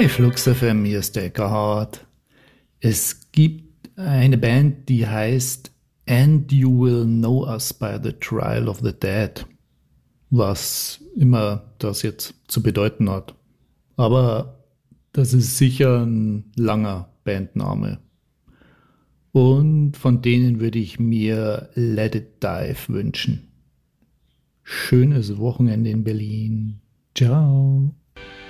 Hi Flux FM, hier ist der Eckhard. Es gibt eine Band, die heißt And You Will Know Us by the Trial of the Dead, was immer das jetzt zu bedeuten hat. Aber das ist sicher ein langer Bandname. Und von denen würde ich mir Let It Dive wünschen. Schönes Wochenende in Berlin. Ciao.